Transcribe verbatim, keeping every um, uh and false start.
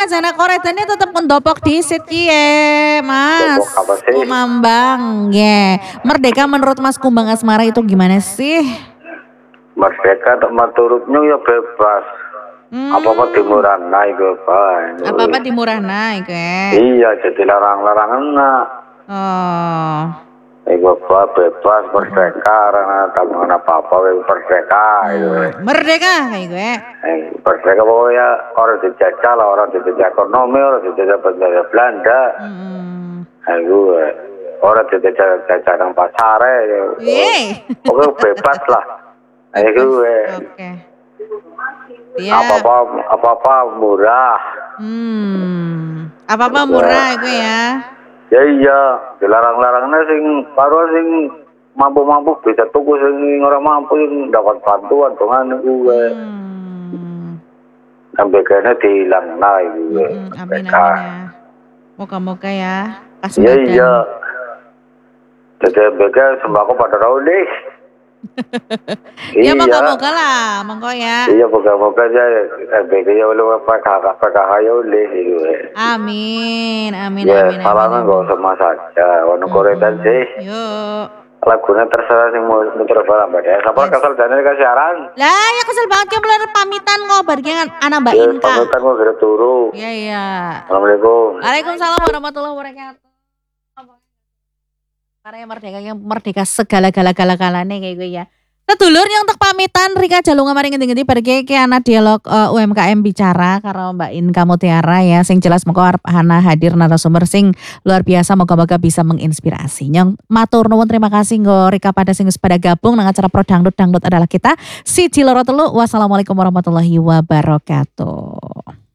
jana koredane tetep mendopok disit kiye, Mas. Dopok apa sih? Oh, Mambang, ya. Merdeka menurut Mas Kumbang Asmara itu gimana sih? Merdeka tempat turutnya ya bebas. Hmm. Apa-apa dimurah naik bebas. Apa-apa dimurah naik ya. Iya, jadi larang-larangan nak. Oh. Iku bebas, bebas merdeka, karena tabungan apa-apa yang merdeka itu. Hmm. Merdeka kayak gue. Eh, merdeka pokoknya orang dijajah lah, orang dijajah ekonomi, orang dijajah penjajah Belanda. Hmm. Iku orang dijajah jajah nang pasar ya. Yeay. Pokoknya bebas lah. Iku Oke. Iya. apa-apa apa-apa murah. Hmm. Apa-apa murah itu ya. Ya iya, dilarang-larangnya sing baru sing mampu-mampu bisa tuku sing orang mampu yang dapat bantuan dengan gue. Hmm. Sampai kayaknya dihilang nah gue. Hmm, amin amin ya. Moga-moga ya. Iya iya. Jadi mereka sembako pada rawlih. Ya moga-moga lah, monggo ya. Iya moga-moga aja. Mereka ya ulung apa kakak kakak ayo leh. Amin amin ya, amin. Salamnya gak usah saja. Warna koredan sih. Yuk. Lagunya terserah sing mau muter barang mbak ya. Siapa kesel Daniel ke siaran? Lah ya kesel banget ya mulai pamitan kok bagian anak Mbak Ya, Inka. pamitan mau gerak turu. Iya iya. Assalamualaikum. Waalaikumsalam warahmatullahi wabarakatuh. Karena yang merdeka yang merdeka segala-gala-gala-galanya kayak gue ya. Sedulurnya untuk pamitan Rika Jalunga mari ngendi-ngendi pergi ke anak dialog uh, U M K M bicara karo Mbak Inka Mutiara ya sing jelas moga arep Hana hadir narasumber sing luar biasa moga-moga bisa menginspirasi. Yang matur nuwun terima kasih nggo Rika pada sing pada gabung nang acara Pro Dangdut Dangdut adalah kita siji loro telu. Wassalamualaikum warahmatullahi wabarakatuh.